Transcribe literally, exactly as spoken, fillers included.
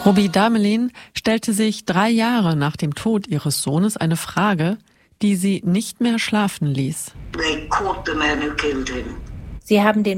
Ruby Damelin stellte sich drei Jahre nach dem Tod ihres Sohnes eine Frage, die sie nicht mehr schlafen ließ. Sie haben den